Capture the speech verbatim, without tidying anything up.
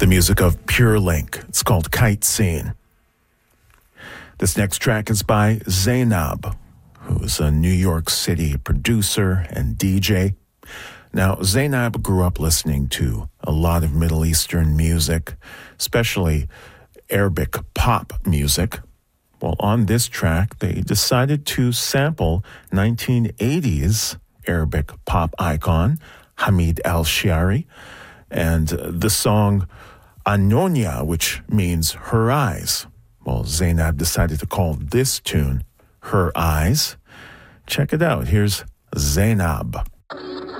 the music of Pure Link. It's called Kite Scene. This next track is by Zainab, who's a New York City producer and D J. Now, Zainab grew up listening to a lot of Middle Eastern music, especially Arabic pop music. Well, on this track, they decided to sample nineteen eighties Arabic pop icon Hamid El-Shiari and the song Anonia, which means her eyes. Well, Zainab decided to call this tune Her Eyes. Check it out. Here's Zainab.